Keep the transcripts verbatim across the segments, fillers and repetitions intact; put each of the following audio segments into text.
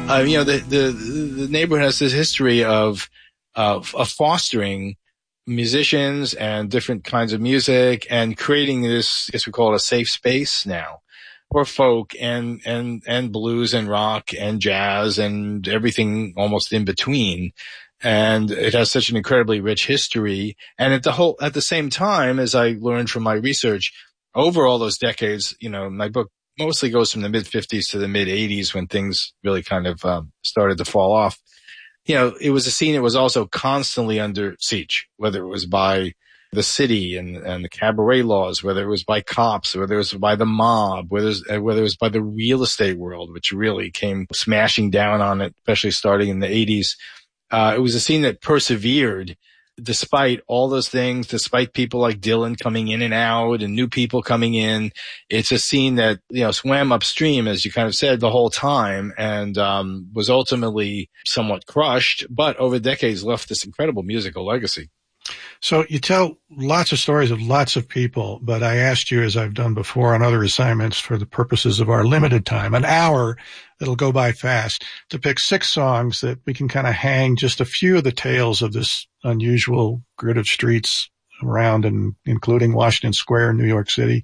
Uh, you know, the, the, the neighborhood has this history of, of, of fostering musicians and different kinds of music and creating this, I guess we call it a safe space now for folk and, and, and blues and rock and jazz and everything almost in between. And it has such an incredibly rich history. And at the whole, at the same time, as I learned from my research over all those decades, you know, my book mostly goes from the mid fifties to the mid eighties when things really kind of um, started to fall off. You know, it was a scene that was also constantly under siege, whether it was by the city and, and the cabaret laws, whether it was by cops, whether it was by the mob, whether it was, whether it was by the real estate world, which really came smashing down on it, especially starting in the eighties. Uh, it was a scene that persevered despite all those things, despite people like Dylan coming in and out and new people coming in. It's a scene that, you know, swam upstream, as you kind of said, the whole time and um was ultimately somewhat crushed, but over decades left this incredible musical legacy. So you tell lots of stories of lots of people, but I asked you, as I've done before on other assignments for the purposes of our limited time, an hour that'll go by fast, to pick six songs that we can kind of hang just a few of the tales of this unusual grid of streets around, and including Washington Square in New York City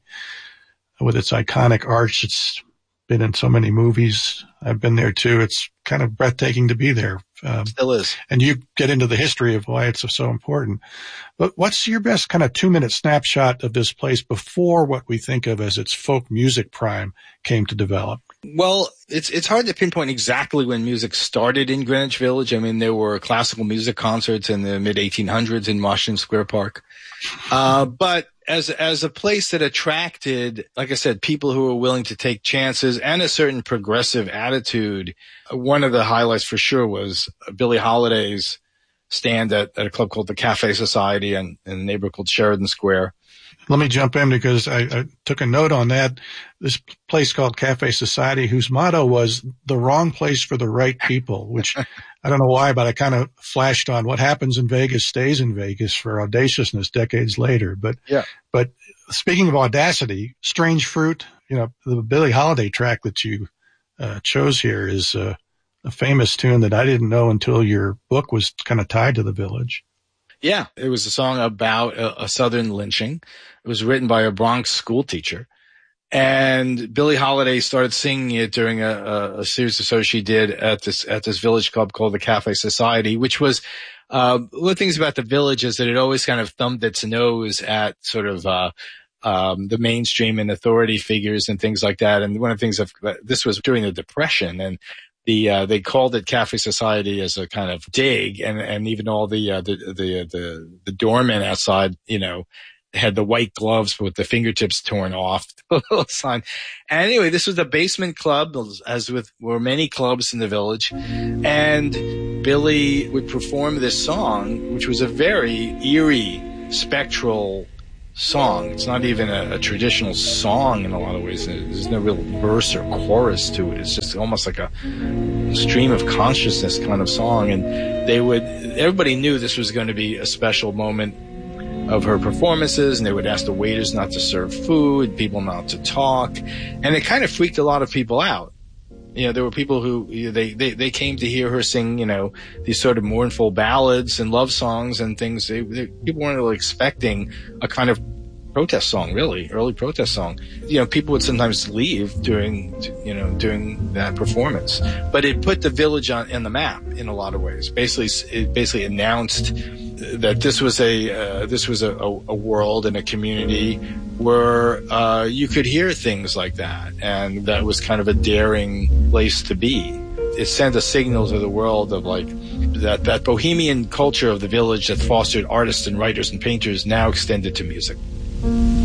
with its iconic arch. It's been in so many movies. I've been there too. It's kind of breathtaking to be there. Um, Still is. And you get into the history of why it's so important. But what's your best kind of two-minute snapshot of this place before what we think of as its folk music prime came to develop? Well, it's it's hard to pinpoint exactly when music started in Greenwich Village. I mean, there were classical music concerts in the mid eighteen hundreds in Washington Square Park. Uh, but as as a place that attracted, like I said, people who were willing to take chances and a certain progressive attitude, one of the highlights for sure was Billie Holiday's stand at, at a club called the Cafe Society in, in a neighborhood called Sheridan Square. Let me jump in because I, I took a note on that. This place called Cafe Society, whose motto was the wrong place for the right people, which I don't know why, but I kind of flashed on what happens in Vegas stays in Vegas for audaciousness decades later. But, yeah. But speaking of audacity, Strange Fruit, you know, the Billie Holiday track that you uh, chose here is uh, a famous tune that I didn't know until your book was kind of tied to the village. Yeah, it was a song about a, a Southern lynching. It was written by a Bronx school teacher. And Billie Holiday started singing it during a, a, a series of shows she did at this, at this village club called the Cafe Society, which was, uh, one of the things about the village is that it always kind of thumbed its nose at sort of, uh, um, the mainstream and authority figures and things like that. And one of the things of, this was during the Depression, and The, uh, they called it Cafe Society as a kind of dig, and, and even all the, uh, the, the, the, the doormen outside, you know, had the white gloves with the fingertips torn off, the little sign. And anyway, this was a basement club, as with, were many clubs in the village. And Billie would perform this song, which was a very eerie, spectral song. It's not even a, a traditional song in a lot of ways. There's no real verse or chorus to it. It's just almost like a stream of consciousness kind of song. And they would, everybody knew this was going to be a special moment of her performances, and they would ask the waiters not to serve food, people not to talk. And it kind of freaked a lot of people out. You know, there were people who, you know, they, they, they came to hear her sing, you know, these sort of mournful ballads and love songs and things. They, they, people weren't really expecting a kind of protest song, really, early protest song. You know, people would sometimes leave during, you know, during that performance. But it put the village on, in the map in a lot of ways. Basically, it basically announced that this was a, uh, this was a, a, a world and a community where, uh, you could hear things like that. And that was kind of a daring place to be. It sent a signal to the world of like, that, that bohemian culture of the village that fostered artists and writers and painters now extended to music.